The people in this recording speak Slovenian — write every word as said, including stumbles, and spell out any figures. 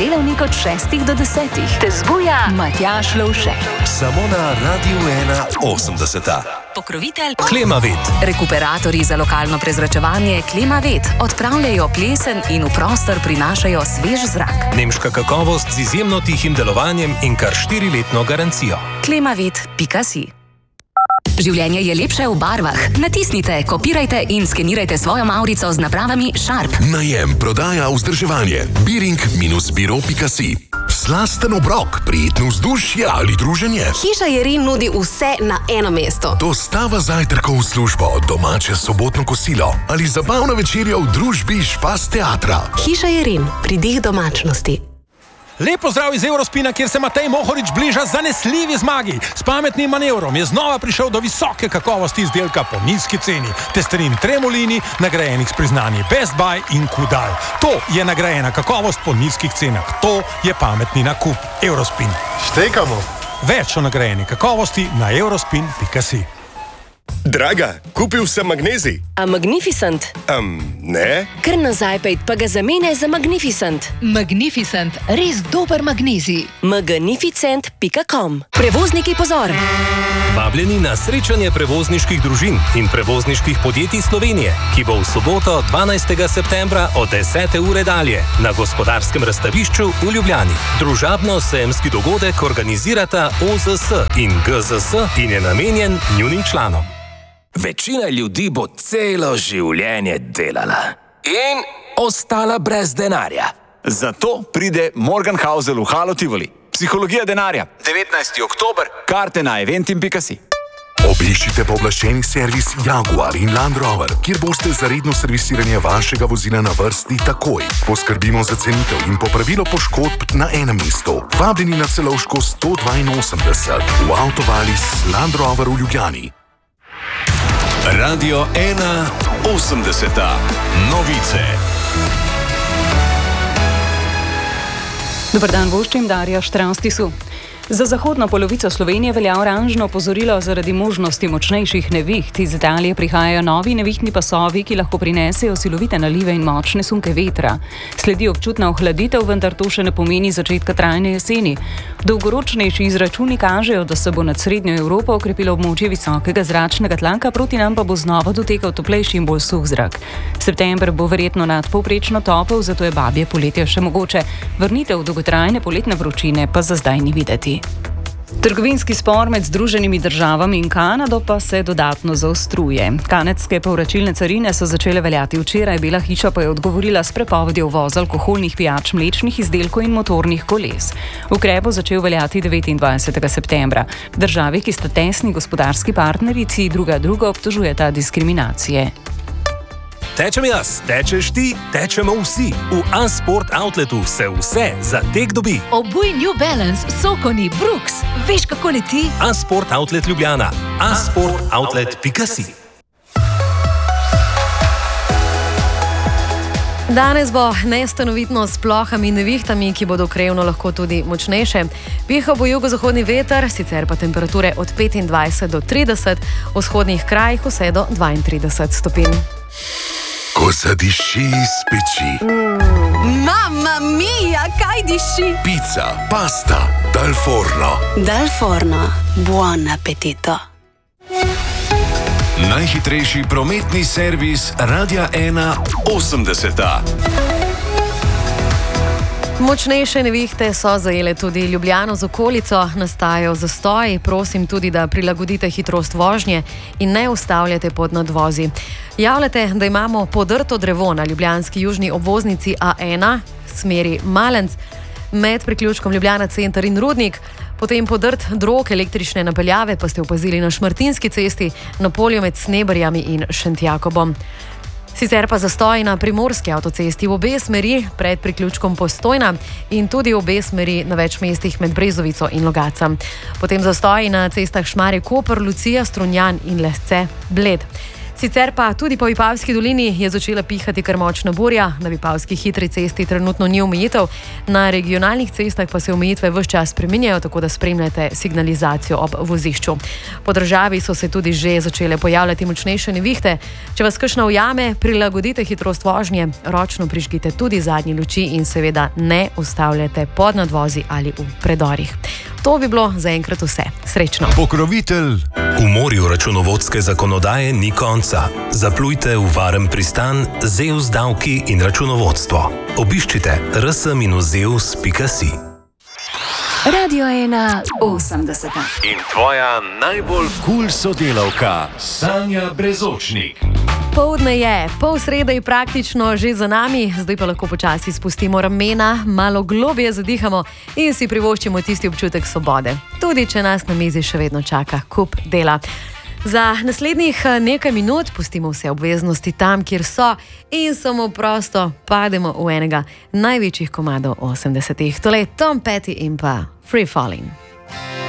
delavnik od šestih do desetih. Te zbuja Matjaž Lovše. Samo na Radiu ena osemdeseta. Pokrovitelj Klimavet. Rekuperatorji za lokalno prezračevanje Klimavet odpravljajo plesen in v prostor prinašajo svež zrak. Nemška kakovost z izjemno tihim delovanjem in kar štiriletno garancijo. klimavet pika si. Življenje je lepše v barvah. Natisnite, kopirajte in skenirajte svojo mavrico z napravami Sharp. Najem, prodaja, vzdrževanje. biring dash biro pika si. Slasten obrok, prijetno vzdušje ali druženje. Hiša Jerin nudi vse na eno mesto. Dostava zajtrkov v službo, domače sobotno kosilo ali zabavna večerja v družbi Špas teatra. Hiša Jerin, pridih domačnosti. Lep pozdrav iz Eurospina, kjer se Matej Mohorič bliža zanesljivi zmagi. S pametnim manevrom je znova prišel do visoke kakovosti izdelka po nizki ceni. Testerin Tremolini, nagrajenih s priznanji Best Buy in Kudal. To je nagrajena kakovost po nizkih cenah. To je pametni nakup. Eurospin. Štekamo. Več o nagrajeni kakovosti na eurospin pika si. Draga, kupil sem magnezij. A Magnificent? Um, ne. Kar na Zajpejt pa ga zamenjaj za Magnificent. Magnificent, res dober magnezij. magnificent pika com. Prevozniki pozor! Vabljeni na srečanje prevozniških družin in prevozniških podjetij Slovenije, ki bo v soboto dvanajstega septembra od desete ure dalje na Gospodarskem razstavišču v Ljubljani. Družabno-sejemski dogodek organizirata O Z S in G Z S in je namenjen njunim članom. Večina ljudi bo celo življenje delala in ostala brez denarja. Zato pride Morgan Housel v Halo Tivoli. Psihologija denarja. devetnajsti oktober. Karte na eventim pika si. Obiščite pooblaščeni servis Jaguar in Land Rover, kjer boste za redno servisiranje vašega vozila na vrsti takoj. Poskrbimo za cenitev in popravilo poškodb na enem mestu. Vabljeni na Celovško sto dvainosemdeset v Avtovalis Land Rover v Ljubljani. Radio ena osemdeseta. Novice. Dobar dan, voščim Darja Štranstisu. Za zahodno polovico Slovenije velja oranžno opozorilo zaradi možnosti močnejših neviht. Iz Italije prihajajo novi nevihtni pasovi, ki lahko prinesejo silovite nalive in močne sunke vetra. Sledi občutna ohladitev, vendar to še ne pomeni začetka trajne jeseni. Dolgoročnejši izračuni kažejo, da se bo nad srednjo Evropo okrepilo območje visokega zračnega tlaka, proti nam pa bo znova dotekal toplejši in bolj suh zrak. September bo verjetno nadpovprečno topel, zato je babje poletje še mogoče. Vrnitev dolgotrajne poletne vročine pa za zdaj ni videti. Trgovinski spor med Združenimi državami in Kanado pa se dodatno zaostruje. Kanadske povračilne carine so začele veljati včeraj, Bela hiša pa je odgovorila s prepovedjo uvoza alkoholnih pijač, mlečnih izdelkov in motornih koles. Ukrep bo začel veljati devetindvajsetega septembra. Državi, ki sta tesni gospodarski partnerici, druga drugo obtožujeta diskriminacije. Tečem jaz, tečeš ti, tečemo vsi. V Unsport Outletu se vse za tek dobi. Obuj New Balance, Sokoni, Brooks. Veš, kako leti? Unsport Outlet Ljubljana. unsport outlet pika si. Danes bo nestanovitno s plohami in nevihtami, ki bodo krajevno lahko tudi močnejše. Pihal bo jugozahodni veter, sicer pa temperature od petindvajset do trideset, v vzhodnih krajih vse do dvaintrideset stopinj. Ko zadiši iz peči. Mm. Mamma mia, kaj diši? Pizza, pasta, dal forno. Dal forno, buon appetito. Najhitrejši prometni servis Radia ena osemdeseta. Močnejše nevihte so zajele tudi Ljubljano z okolico, nastajajo zastoji, prosim tudi, da prilagodite hitrost vožnje in ne ustavljate pod nadvozi. Javljate, da imamo podrto drevo na ljubljanski južni obvoznici A ena, smeri Malenc, med priključkom Ljubljana center in Rudnik, potem podrt drog električne napeljave pa ste opazili na Šmartinski cesti, na polju med Sneberjami in Šentjakobom. Sicer pa zastoji na Primorski avtocesti v obe smeri pred priključkom Postojna in tudi v obe smeri na več mestih med Brezovico in Logatcem. Potem zastoji na cestah Šmarje Koper, Lucija, Strunjan in Lesce Bled. Sicer pa tudi po Vipavski dolini je začela pihati kar močna burja. Na Vipavski hitri cesti trenutno ni omejitev, na regionalnih cestah pa se omejitve ves čas spreminjajo, tako da spremljate signalizacijo ob vozišču. Po državi so se tudi že začele pojavljati močnejše nevihte. Če vas kakšna ujame, prilagodite hitrost vožnje, ročno prižgite tudi zadnje luči in seveda ne ustavljate pod nadvozi ali v predorih. To bi bilo zaenkrat vse. Srečno. Pokrovitelj. V morju računovodske zakonodaje ni konca. Zaplujte v varen pristan Zeus davki in računovodstvo. Obiščite r s minus zeus pika si. Radio ena osemdeset. In tvoja najbolj kul sodelavka Sanja Brezočnik. Poldne je, pol srede je praktično že za nami, zdaj pa lahko počasi spustimo ramena, malo globje zadihamo in si privoščimo tisti občutek svobode. Tudi če nas na mizi še vedno čaka kup dela. Za naslednjih nekaj minut pustimo vse obveznosti tam, kjer so in samo prosto pademo v enega največjih komadov osemdesetih. Tole Tom Petty in pa Free Falling.